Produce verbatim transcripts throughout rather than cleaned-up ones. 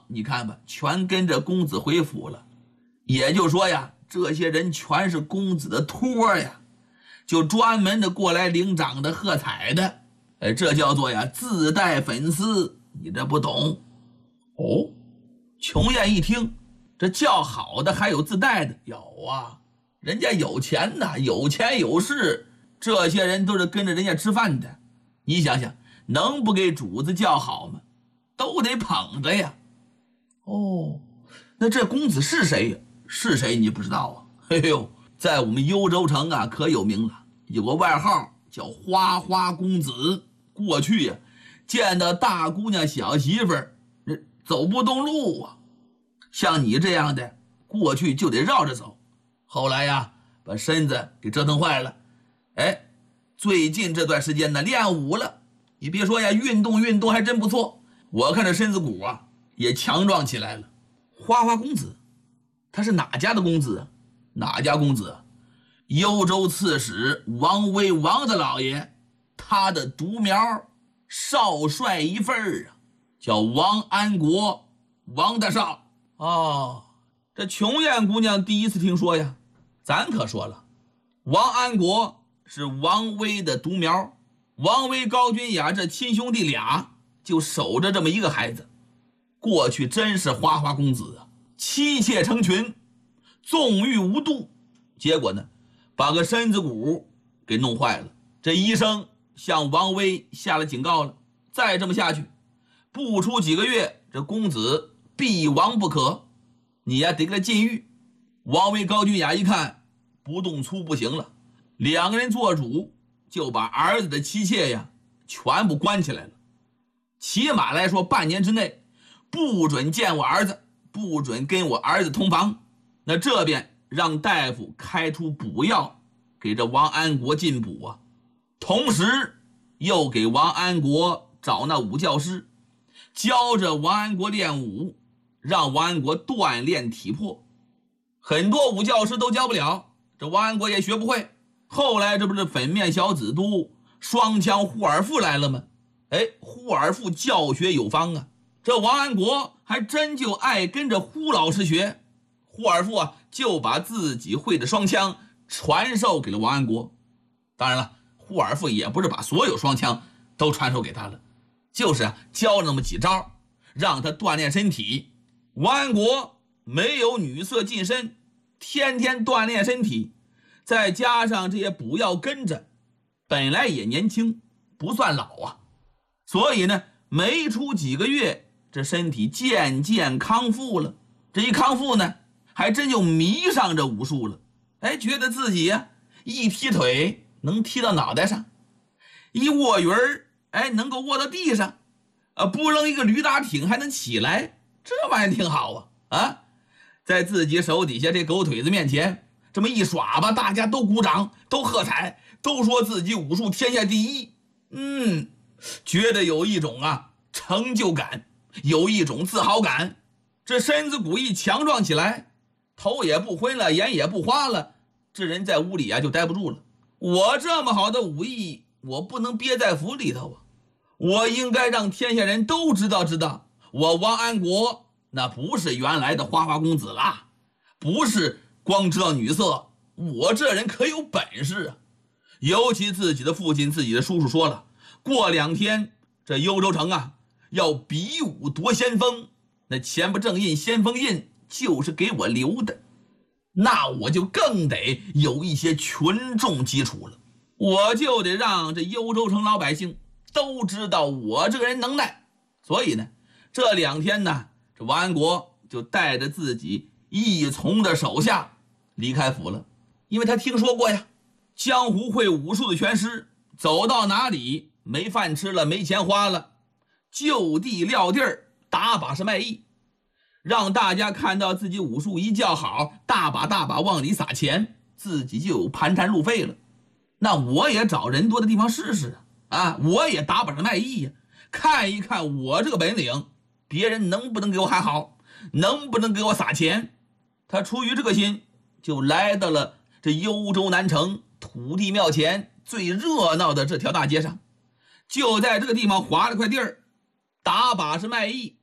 你看吧，全跟着公子回府了。也就是说呀，这些人全是公子的托呀，就专门的过来领长的喝彩的。哎，这叫做呀自带粉丝，你这不懂哦。琼艳一听，这叫好的还有自带的，有啊，人家有钱呐，有钱有势，这些人都是跟着人家吃饭的。你想想，能不给主子叫好吗？都得捧着呀。哦，那这公子是谁呀？是谁你不知道啊？嘿呦，在我们幽州城啊可有名了，有个外号叫花花公子。过去呀，见到大姑娘小媳妇儿走不动路啊，像你这样的过去就得绕着走，后来呀把身子给折腾坏了。哎，最近这段时间呢练武了，你别说呀，运动运动还真不错，我看这身子骨啊也强壮起来了。花花公子他是哪家的公子啊？哪家公子啊？幽州刺史王威王大老爷，他的独苗少帅一份啊，叫王安国，王大少。哦，这琼艳姑娘第一次听说呀。咱可说了，王安国是王威的独苗，王威高君雅这亲兄弟俩就守着这么一个孩子。过去真是花花公子啊，妻妾成群，纵欲无度，结果呢把个身子骨给弄坏了。这医生向王威下了警告了，再这么下去不出几个月，这公子必亡不可，你呀得给他禁欲。王威高君雅一看不动粗不行了，两个人做主就把儿子的妻妾呀全部关起来了，起码来说半年之内不准见我儿子，不准跟我儿子同房。那这边让大夫开出补药给这王安国进补啊，同时又给王安国找那武教师，教着王安国练武，让王安国锻炼体魄。很多武教师都教不了，这王安国也学不会。后来这不是粉面小紫都双枪呼尔富来了吗？哎，呼尔富教学有方啊，这王安国还真就爱跟着呼老师学。呼尔富啊就把自己会的双枪传授给了王安国。当然了，呼尔富也不是把所有双枪都传授给他了，就是啊教那么几招让他锻炼身体。王安国没有女色近身，天天锻炼身体，再加上这些补药跟着，本来也年轻不算老啊，所以呢没出几个月这身体渐渐康复了。这一康复呢还真就迷上这武术了。哎，觉得自己呀一踢腿能踢到脑袋上，一卧云儿哎能够卧到地上，啊不扔一个驴打挺还能起来，这玩意儿挺好啊啊！在自己手底下这狗腿子面前这么一耍吧，大家都鼓掌都喝彩，都说自己武术天下第一。嗯，觉得有一种啊成就感，有一种自豪感。这身子骨一强壮起来，头也不昏了，眼也不花了，这人在屋里啊就待不住了。我这么好的武艺，我不能憋在府里头啊，我应该让天下人都知道知道，我王安国那不是原来的花花公子啦，不是光知道女色，我这人可有本事啊。尤其自己的父亲自己的叔叔说了，过两天这幽州城啊要比武夺先锋，那前不正印先锋印就是给我留的，那我就更得有一些群众基础了，我就得让这幽州城老百姓都知道我这个人能耐。所以呢这两天呢，这王安国就带着自己一从的手下离开府了。因为他听说过呀，江湖会武术的拳师走到哪里没饭吃了没钱花了，就地撂地儿打把式卖艺，让大家看到自己武术一叫好，大把大把往里撒钱，自己就有盘缠路费了。那我也找人多的地方试试啊，我也打把式卖艺呀，看一看我这个本领，别人能不能给我喊好，能不能给我撒钱。他出于这个心，就来到了这幽州南城土地庙前最热闹的这条大街上，就在这个地方划了块地儿，打把式卖艺，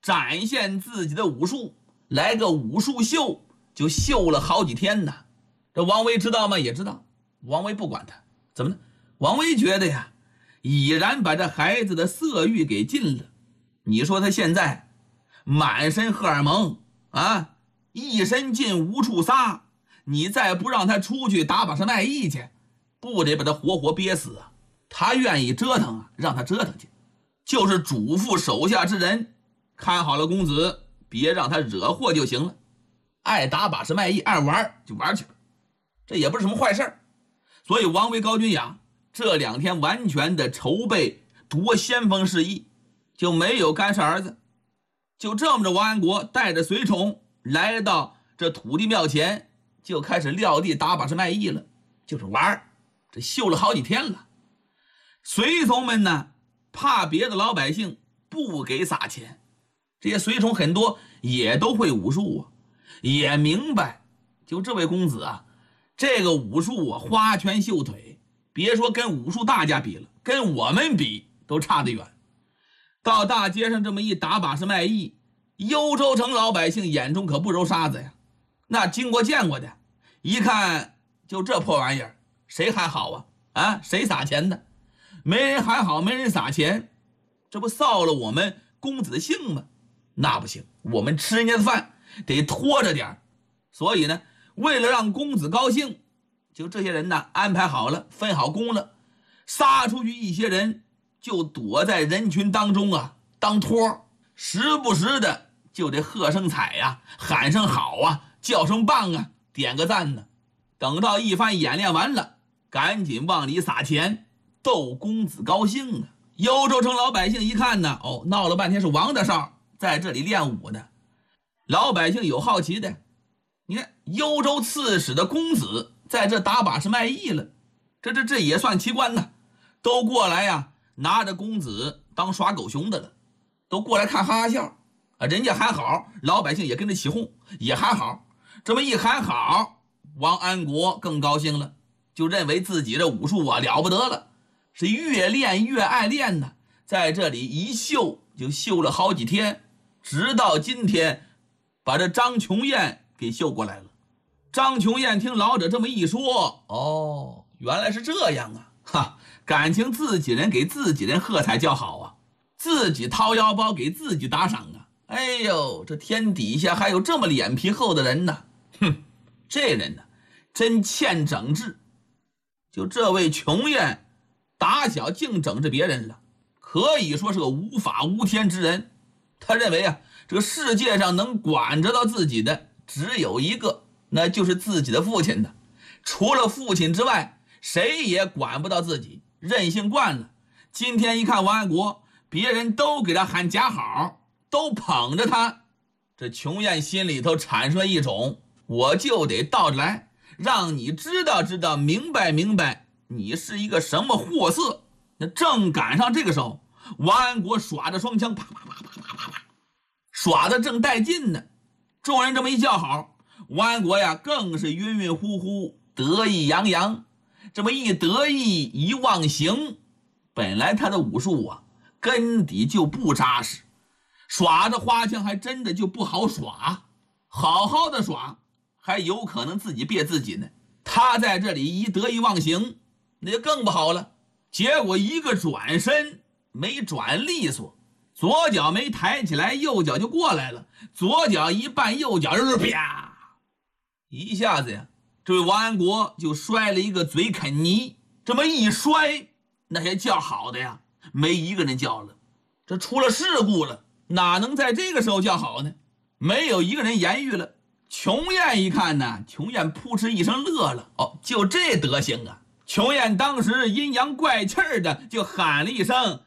展现自己的武术，来个武术秀，就秀了好几天呢。这王维知道吗？也知道。王维不管他，怎么呢？王维觉得呀，已然把这孩子的色欲给禁了。你说他现在满身荷尔蒙啊，一身劲无处撒，你再不让他出去打把式卖艺去，不得把他活活憋死啊？他愿意折腾啊，让他折腾去，就是嘱咐手下之人看好了公子，别让他惹祸就行了。爱打把式卖艺，爱玩就玩去吧，这也不是什么坏事。所以王维、高君雅这两天完全的筹备夺先锋事宜，就没有干涉儿子。就这么着，王安国带着随从来到这土地庙前，就开始撂地打把式卖艺了，就是玩。这秀了好几天了。随从们呢，怕别的老百姓不给撒钱，这些随从很多也都会武术啊，也明白就这位公子啊，这个武术啊，花拳绣腿，别说跟武术大家比了，跟我们比都差得远。到大街上这么一打把式卖艺，幽州城老百姓眼中可不揉沙子呀。那经过见过的，一看就这破玩意儿，谁喊好啊？啊，谁撒钱的？没人喊好，没人撒钱，这不扫了我们公子的兴吗？那不行，我们吃人家的饭得拖着点。所以呢，为了让公子高兴，就这些人呢安排好了，分好工了，撒出去一些人就躲在人群当中啊，当托，时不时的就得喝声彩呀、啊，喊声好啊，叫声棒啊，点个赞呢。等到一番演练完了，赶紧往里撒钱，逗公子高兴啊。幽州城老百姓一看呢，哦，闹了半天是王大少在这里练武呢。老百姓有好奇的，你看幽州刺史的公子在这打把式卖艺了，这这这也算奇观呢。都过来呀、啊，拿着公子当耍狗熊的了，都过来看哈哈笑啊。人家喊好，老百姓也跟着起哄，也喊好。这么一喊好，王安国更高兴了，就认为自己的武术啊了不得了，是越练越爱练呢。在这里一秀就秀了好几天，直到今天把这张琼燕给秀过来了。张琼燕听老者这么一说，哦，原来是这样啊，哈，感情自己人给自己人喝彩叫好啊，自己掏腰包给自己打赏啊。哎呦，这天底下还有这么脸皮厚的人呢，哼，这人呢真欠整治。就这位琼燕打小净整治别人了，可以说是个无法无天之人。他认为啊，这个世界上能管着到自己的只有一个，那就是自己的父亲的。除了父亲之外，谁也管不到自己，任性惯了。今天一看王安国，别人都给他喊假好，都捧着他，这琼燕心里头产生了一种，我就得倒着来，让你知道知道，明白明白，你是一个什么货色。那正赶上这个时候，王安国耍着双枪，啪啪啪啪啪啪啪，耍的正带劲呢。众人这么一叫好，王安国呀更是晕晕乎乎，得意洋洋。这么一得意一忘形，本来他的武术啊根底就不扎实，耍着花枪还真的就不好耍，好好的耍还有可能自己别自己呢。他在这里一得意忘形，那就更不好了。结果一个转身没转利索，左脚没抬起来，右脚就过来了，左脚一绊，右脚是啪，一下子呀，这位王安国就摔了一个嘴啃泥。这么一摔，那些叫好的呀没一个人叫了，这出了事故了，哪能在这个时候叫好呢？没有一个人言语了。琼燕一看呢，琼燕扑哧一声乐了，哦，就这德行啊。琼燕当时阴阳怪气儿的就喊了一声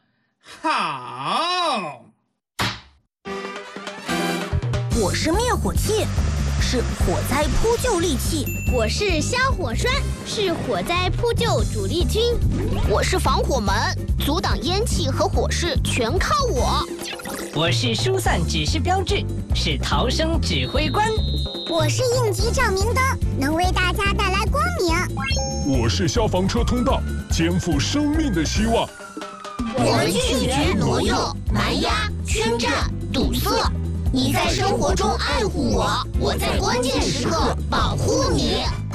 好。 我是灭火器，是火灾扑救利器。 我是消火栓，是火灾扑救主力军。 我是防火门，阻挡烟气和火势全靠我。 我是疏散指示标志，是逃生指挥官。 我是应急照明灯，能为大家带来光明。 我是消防车通道，肩负生命的希望。 我们拒绝挪用、蛮压、圈占， 堵塞。你在生活中爱护我，我在关键时刻保护你。